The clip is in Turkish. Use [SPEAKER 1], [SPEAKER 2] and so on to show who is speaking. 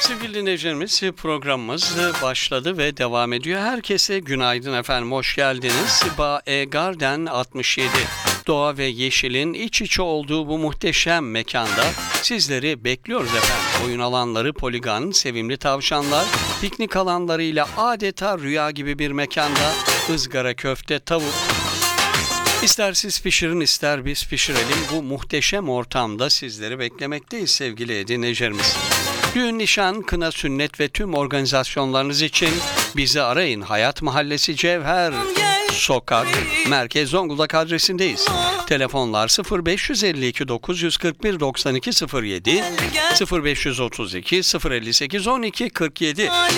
[SPEAKER 1] Sevgili dinleyicilerimiz, programımız başladı ve devam ediyor. Herkese günaydın efendim, hoş geldiniz. Bae Garden 67. Doğa ve yeşilin iç içe olduğu bu muhteşem mekanda sizleri bekliyoruz efendim. Oyun alanları, poligon, sevimli tavşanlar, piknik alanlarıyla adeta rüya gibi bir mekanda ızgara köfte, tavuk. İster siz pişirin, ister biz pişirelim. Bu muhteşem ortamda sizleri beklemekteyiz sevgili dinleyicilerimiz. Düğün, nişan, kına, sünnet ve tüm organizasyonlarınız için bizi arayın. Hayat Mahallesi Cevher Sokak, Merkez Zonguldak adresindeyiz. Telefonlar 0552 941 92 07, 0532 058 12 47.